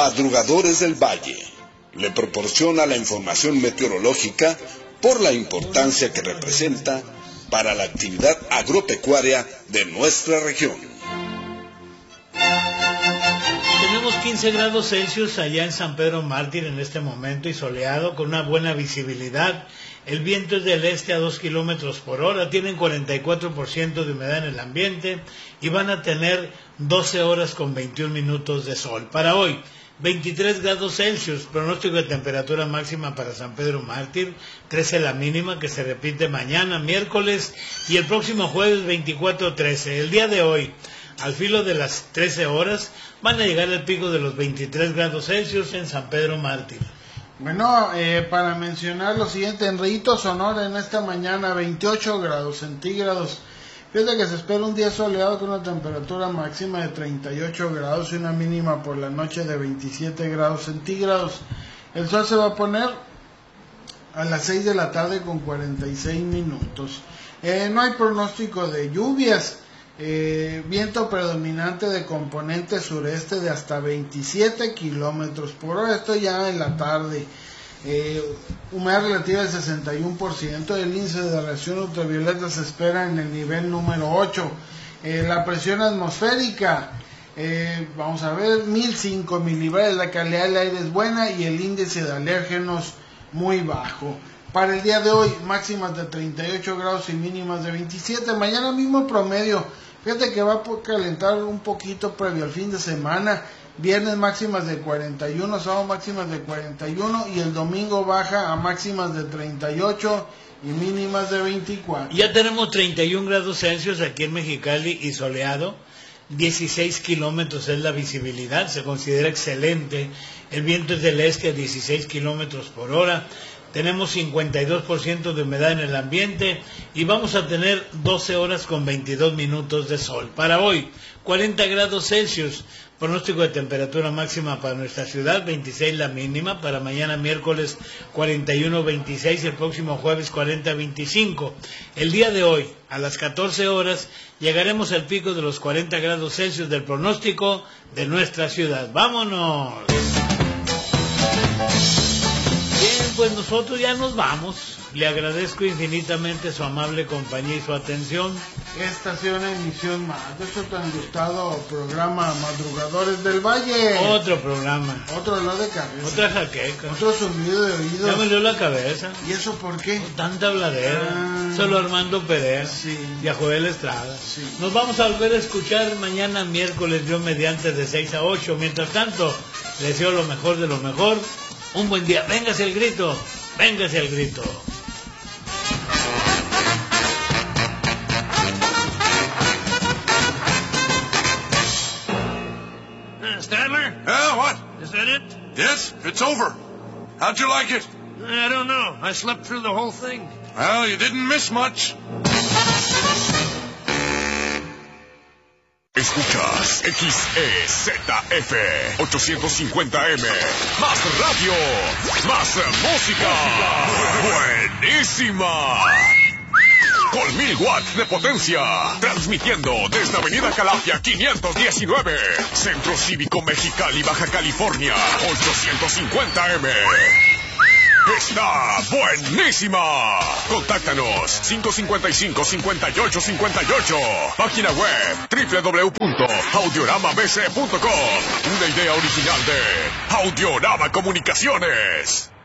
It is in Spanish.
Madrugadores del Valle le proporciona la información meteorológica por la importancia que representa para la actividad agropecuaria de nuestra región. Tenemos 15 grados Celsius allá en San Pedro Mártir en este momento y soleado con una buena visibilidad. El viento es del este a 2 kilómetros por hora, tienen 44% de humedad en el ambiente y van a tener 12 horas con 21 minutos de sol. Para hoy, 23 grados Celsius, pronóstico de temperatura máxima para San Pedro Mártir, 13 la mínima que se repite mañana, miércoles, y el próximo jueves 24-13. El día de hoy, al filo de las 13 horas, van a llegar al pico de los 23 grados Celsius en San Pedro Mártir. Bueno, para mencionar lo siguiente, en Rillito, Sonora, en esta mañana 28 grados centígrados. Fíjate que se espera un día soleado con una temperatura máxima de 38 grados y una mínima por la noche de 27 grados centígrados. El sol se va a poner a las 6 de la tarde con 46 minutos. No hay pronóstico de lluvias. Viento predominante de componente sureste de hasta 27 kilómetros por hora. Esto ya en la tarde. Humedad relativa del 61%. El índice de radiación ultravioleta se espera en el nivel número 8. La presión atmosférica, vamos a ver, 1005 milibares. La calidad del aire es buena y el índice de alérgenos muy bajo. Para el día de hoy, máximas de 38 grados y mínimas de 27. Mañana mismo promedio. Fíjate que va a calentar un poquito previo al fin de semana. Viernes máximas de 41, sábado máximas de 41 y el domingo baja a máximas de 38 y mínimas de 24. Ya tenemos 31 grados Celsius aquí en Mexicali y soleado. 16 kilómetros es la visibilidad, se considera excelente. El viento es del este a 16 kilómetros por hora. Tenemos 52% de humedad en el ambiente y vamos a tener 12 horas con 22 minutos de sol. Para hoy, 40 grados Celsius, pronóstico de temperatura máxima para nuestra ciudad, 26 la mínima. Para mañana miércoles 41-26, el próximo jueves 40-25. El día de hoy, a las 14 horas, llegaremos al pico de los 40 grados Celsius del pronóstico de nuestra ciudad. ¡Vámonos! Bien, pues nosotros ya nos vamos. Le agradezco infinitamente su amable compañía y su atención. Esta ha sido una emisión más de su tan gustado programa Madrugadores del Valle. Otro programa. Otro dolor de cabeza. Otra jaqueca. Otro zumbido de oídos. Ya me dio la cabeza. ¿Y eso por qué? Tanta habladera. Solo Armando Perea. Sí. Y a Joel Estrada. Sí. Nos vamos a volver a escuchar mañana miércoles, Dios mediante, de 6 a 8. Mientras tanto, les deseo lo mejor de lo mejor. Un buen día. Véngase el grito. Véngase el grito. Stadler? Yeah, what? Is that it? Yes, it's over. How'd you like it? I don't know. I slept through the whole thing. Well, you didn't miss much. Escuchas XEZF 850M. Más radio, más música. Buenísima. Con 1000 watts de potencia. Transmitiendo desde Avenida Calafia 519. Centro Cívico Mexicali, Baja California. 850M. ¡Está buenísima! Contáctanos 555-5858. Página web www.audioramabc.com. Una idea original de Audiorama Comunicaciones.